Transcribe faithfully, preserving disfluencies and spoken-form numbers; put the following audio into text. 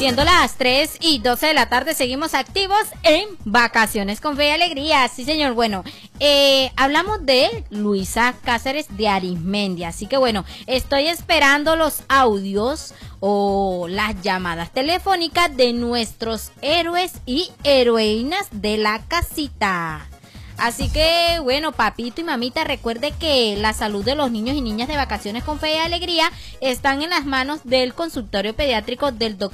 Siendo las tres y doce de la tarde, seguimos activos en Vacaciones con Fe y Alegría. Sí, señor. Bueno, eh, hablamos de Luisa Cáceres de Arismendi. Así que bueno, estoy esperando los audios o las llamadas telefónicas de nuestros héroes y heroínas de la casita. Así que, bueno, papito y mamita, recuerde que la salud de los niños y niñas de Vacaciones con Fe y Alegría están en las manos del consultorio pediátrico del doctor